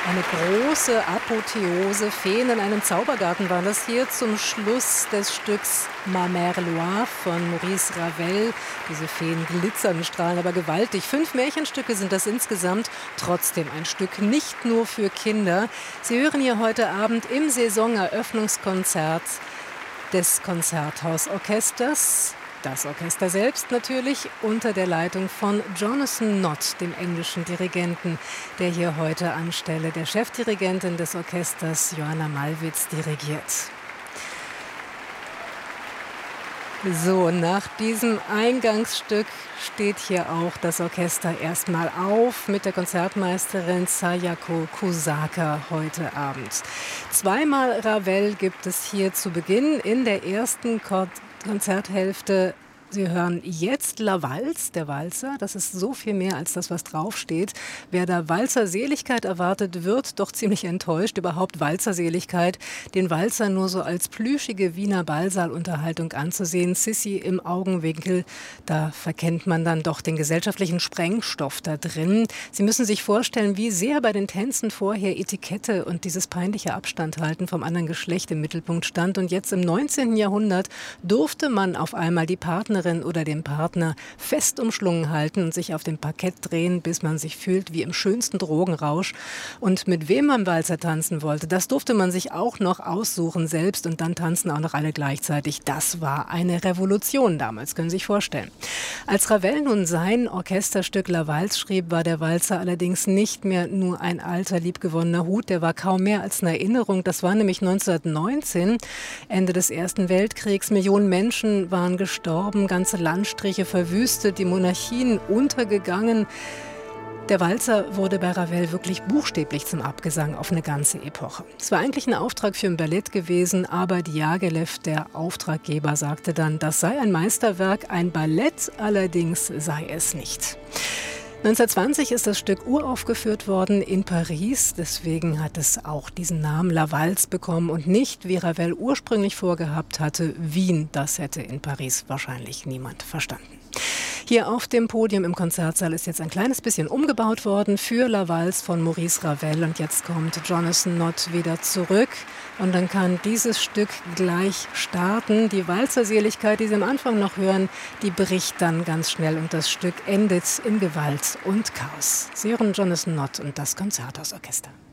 Eine große Apotheose, Feen in einem Zaubergarten war das hier zum Schluss des Stücks Ma Mère Loire von Maurice Ravel. Diese Feen glitzern, strahlen aber gewaltig. 5 Märchenstücke sind das insgesamt, trotzdem ein Stück nicht nur für Kinder. Sie hören hier heute Abend im Saisoneröffnungskonzert des Konzerthausorchesters. Das Orchester selbst natürlich unter der Leitung von Jonathan Nott, dem englischen Dirigenten, der hier heute anstelle der Chefdirigentin des Orchesters Joanna Malwitz dirigiert. So, nach diesem Eingangsstück steht hier auch das Orchester erstmal auf mit der Konzertmeisterin Sayako Kusaka heute Abend. Zweimal Ravel gibt es hier zu Beginn in der ersten Konzerthälfte. Sie hören jetzt La Valse, der Walzer. Das ist so viel mehr als das, was draufsteht. Wer da Walzerseligkeit erwartet, wird doch ziemlich enttäuscht. Überhaupt Walzerseligkeit, den Walzer nur so als plüschige Wiener Ballsaalunterhaltung anzusehen. Sissi im Augenwinkel, da verkennt man dann doch den gesellschaftlichen Sprengstoff da drin. Sie müssen sich vorstellen, wie sehr bei den Tänzen vorher Etikette und dieses peinliche Abstandhalten vom anderen Geschlecht im Mittelpunkt stand. Und jetzt im 19. Jahrhundert durfte man auf einmal die Partnerin oder den Partner fest umschlungen halten und sich auf dem Parkett drehen, bis man sich fühlt wie im schönsten Drogenrausch. Und mit wem man Walzer tanzen wollte, das durfte man sich auch noch aussuchen selbst und dann tanzen auch noch alle gleichzeitig. Das war eine Revolution damals, können Sie sich vorstellen. Als Ravel nun sein Orchesterstück La Valse schrieb, war der Walzer allerdings nicht mehr nur ein alter, liebgewonnener Hut, der war kaum mehr als eine Erinnerung. Das war nämlich 1919, Ende des Ersten Weltkriegs. Millionen Menschen waren gestorben, ganze Landstriche verwüstet, die Monarchien untergegangen. Der Walzer wurde bei Ravel wirklich buchstäblich zum Abgesang auf eine ganze Epoche. Es war eigentlich ein Auftrag für ein Ballett gewesen, aber Diaghilev, der Auftraggeber, sagte dann, das sei ein Meisterwerk, ein Ballett allerdings sei es nicht. 1920 ist das Stück uraufgeführt worden in Paris, deswegen hat es auch diesen Namen La Valse bekommen und nicht, wie Ravel ursprünglich vorgehabt hatte, Wien. Das hätte in Paris wahrscheinlich niemand verstanden. Hier auf dem Podium im Konzertsaal ist jetzt ein kleines bisschen umgebaut worden für La Valse von Maurice Ravel. Und jetzt kommt Jonathan Nott wieder zurück. Und dann kann dieses Stück gleich starten. Die Walzerseligkeit, die Sie am Anfang noch hören, die bricht dann ganz schnell. Und das Stück endet in Gewalt und Chaos. Sie hören Jonathan Nott und das Konzerthausorchester.